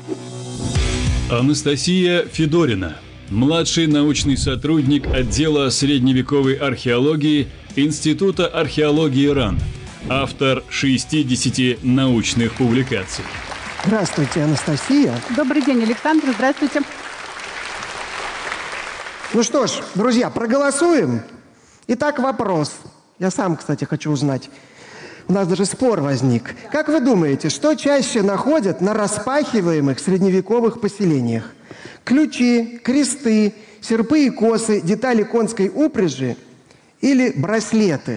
Анастасия Федорина, младший научный сотрудник отдела средневековой археологии Института археологии РАН, автор 60 научных публикаций. Здравствуйте, Анастасия. Добрый день, Александр. Здравствуйте. Ну что ж, друзья, проголосуем. Итак, вопрос. Я сам, кстати, хочу узнать. У нас даже спор возник. Как вы думаете, что чаще находят на распахиваемых средневековых поселениях? Ключи, кресты, серпы и косы, детали конской упряжи или браслеты?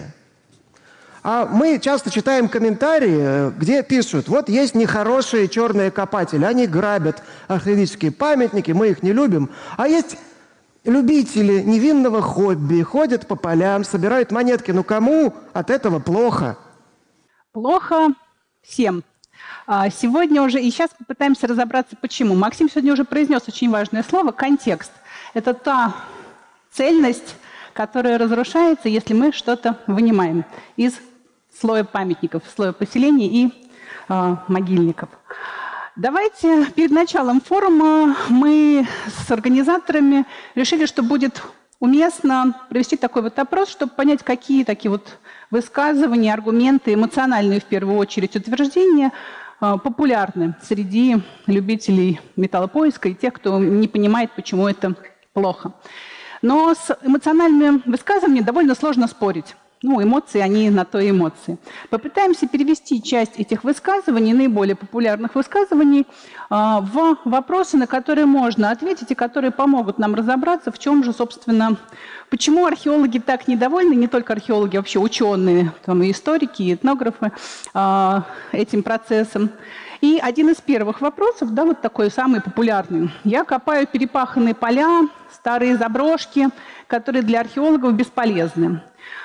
А мы часто читаем комментарии, где пишут: вот есть нехорошие черные копатели, они грабят археологические памятники, мы их не любим. А есть любители невинного хобби, ходят по полям, собирают монетки. Ну кому от этого плохо? Плохо всем. Сегодня уже, и сейчас попытаемся разобраться, почему. Максим сегодня уже произнес очень важное слово – контекст. Это та цельность, которая разрушается, если мы что-то вынимаем из слоя памятников, слоя поселений и могильников. Давайте перед началом форума мы с организаторами решили, что будет уместно провести такой вот опрос, чтобы понять, какие такие вот высказывания, аргументы, эмоциональные в первую очередь утверждения популярны среди любителей металлопоиска и тех, кто не понимает, почему это плохо. Но с эмоциональными высказываниями довольно сложно спорить. Ну, эмоции, они на то и эмоции. Попытаемся перевести часть этих высказываний, наиболее популярных высказываний, в вопросы, на которые можно ответить и которые помогут нам разобраться, в чем же, собственно, почему археологи так недовольны, не только археологи, вообще ученые, там, и историки, и этнографы этим процессом. И один из первых вопросов, да, вот такой самый популярный. Я копаю перепаханные поля, старые заброшки, которые для археологов бесполезны.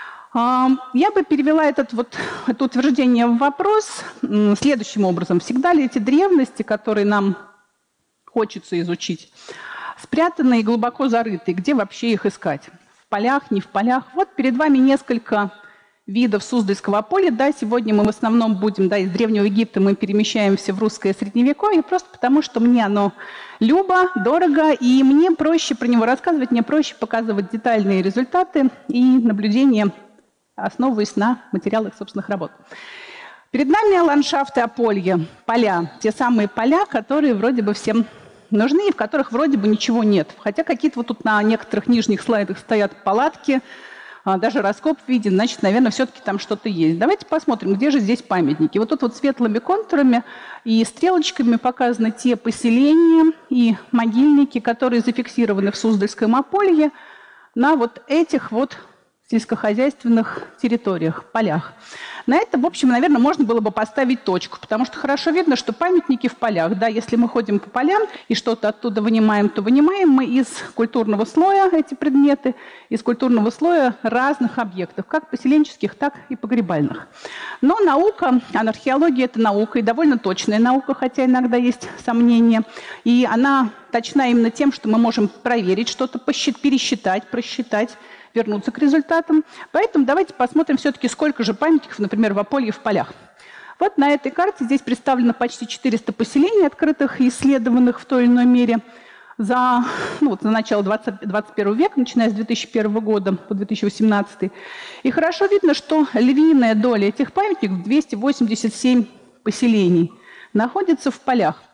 Я бы перевела это утверждение в вопрос следующим образом. Всегда ли эти древности, которые нам хочется изучить, спрятаны и глубоко зарыты? Где вообще их искать? В полях, не в полях? Вот перед вами несколько видов Суздальского поля. Да, сегодня мы в основном будем, да, из Древнего Египта мы перемещаемся в русское Средневековье, просто потому что мне оно любо, дорого, и мне проще про него рассказывать, мне проще показывать детальные результаты и наблюдения, основываясь на материалах собственных работ. Перед нами ландшафты Аполья, поля. Те самые поля, которые вроде бы всем нужны, и в которых вроде бы ничего нет. Хотя какие-то вот тут на некоторых нижних слайдах стоят палатки, даже раскоп виден, значит, наверное, все-таки там что-то есть. Давайте посмотрим, где же здесь памятники. Вот тут вот светлыми контурами и стрелочками показаны те поселения и могильники, которые зафиксированы в Суздальском Аполье на вот этих вот сельскохозяйственных территориях, полях. На это, в общем, наверное, можно было бы поставить точку, потому что хорошо видно, что памятники в полях. Да, если мы ходим по полям и что-то оттуда вынимаем, то вынимаем мы из культурного слоя эти предметы, из культурного слоя разных объектов, как поселенческих, так и погребальных. Но наука, археология – это наука, и довольно точная наука, хотя иногда есть сомнения. И она точна именно тем, что мы можем проверить что-то, пересчитать, просчитать, вернуться к результатам. Поэтому давайте посмотрим все-таки, сколько же памятников, например, в Аполье в полях. Вот на этой карте здесь представлено почти 400 поселений, открытых и исследованных в той или иной мере за начало 21 века, начиная с 2001 года по 2018. И хорошо видно, что львиная доля этих памятников, 287 поселений, находится в полях.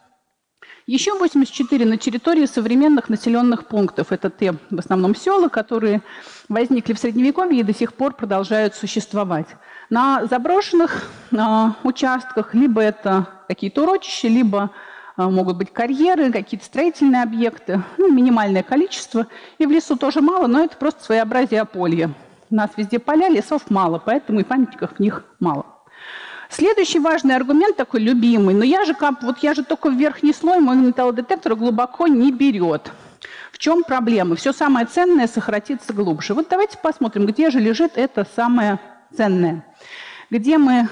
Еще 84 на территории современных населенных пунктов. Это те, в основном, села, которые возникли в Средневековье и до сих пор продолжают существовать. На заброшенных участках либо это какие-то урочища, либо могут быть карьеры, какие-то строительные объекты, минимальное количество. И в лесу тоже мало, но это просто своеобразие Аполья. У нас везде поля, лесов мало, поэтому и памятников в них мало. Следующий важный аргумент, такой любимый, но я же только в верхний слой, мой металлодетектор глубоко не берет. В чем проблема? Все самое ценное сократится глубже. Вот давайте посмотрим, где же лежит это самое ценное. Где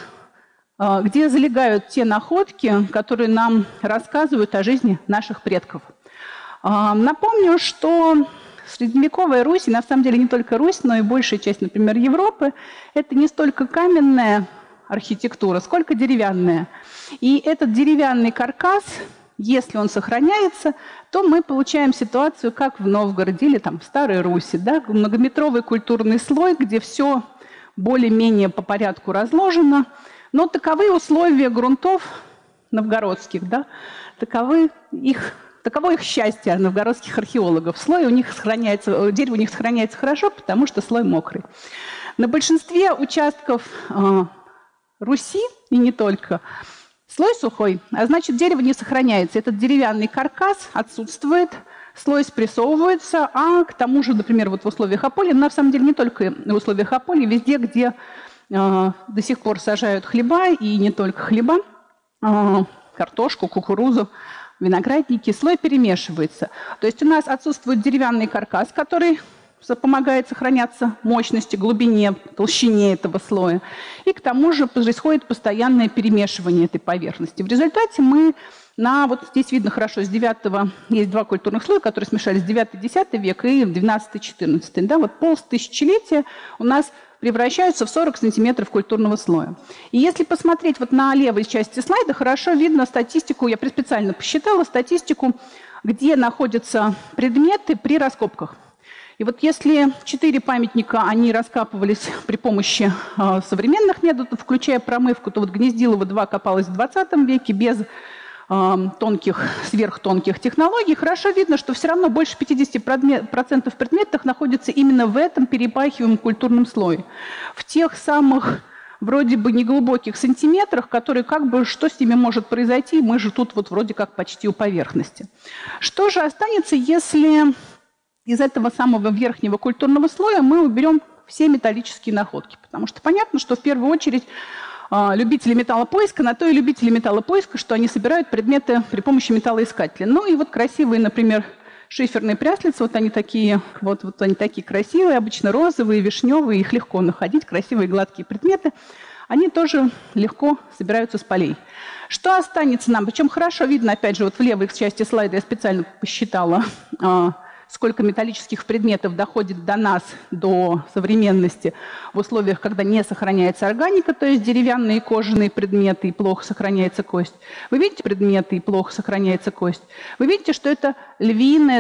залегают те находки, которые нам рассказывают о жизни наших предков. Напомню, что средневековая Русь, и на самом деле не только Русь, но и большая часть, например, Европы, это не столько каменная архитектура, сколько деревянная. И этот деревянный каркас если он сохраняется, то мы получаем ситуацию, как в Новгороде или там в Старой Руси, да, многометровый культурный слой, где все более-менее по порядку разложено, но таковы условия грунтов новгородских, да, таково их счастье новгородских археологов. Слой у них сохраняется, дерево у них сохраняется хорошо, потому что слой мокрый. На большинстве участков Руси, и не только, слой сухой, а значит, дерево не сохраняется. Этот деревянный каркас отсутствует, слой спрессовывается, а к тому же, например, вот в условиях Аполлии, на самом деле не только в условиях Аполлии, везде, где до сих пор сажают хлеба, и не только хлеба, картошку, кукурузу, виноградники, слой перемешивается. То есть у нас отсутствует деревянный каркас, который помогает сохраняться мощности, глубине, толщине этого слоя. И к тому же происходит постоянное перемешивание этой поверхности. В результате мы вот здесь видно хорошо, с 9 есть два культурных слоя, которые смешались с 9-10 век и 12-14. Да, вот полтысячелетия у нас превращаются в 40 сантиметров культурного слоя. И если посмотреть вот на левой части слайда, хорошо видно статистику, я специально посчитала статистику, где находятся предметы при раскопках. И вот если 4 памятника, они раскапывались при помощи современных методов, включая промывку, то вот Гнездилово 2 копалось в 20 веке без сверхтонких технологий, хорошо видно, что все равно больше 50% предметов находятся именно в этом перепахиваемом культурном слое. В тех самых вроде бы неглубоких сантиметрах, которые как бы, что с ними может произойти, мы же тут вот вроде как почти у поверхности. Что же останется, если из этого самого верхнего культурного слоя мы уберем все металлические находки? Потому что понятно, что в первую очередь любители металлопоиска, на то и любители металлопоиска, что они собирают предметы при помощи металлоискателя. Ну и вот красивые, например, шиферные пряслицы, вот они такие красивые, обычно розовые, вишневые, их легко находить, красивые гладкие предметы. Они тоже легко собираются с полей. Что останется нам? Причем хорошо видно, опять же, вот в левой части слайда я специально посчитала, сколько металлических предметов доходит до нас, до современности, в условиях, когда не сохраняется органика, то есть деревянные и кожаные предметы, и плохо сохраняется кость. Вы видите предметы, и плохо сохраняется кость. Вы видите, что это львиная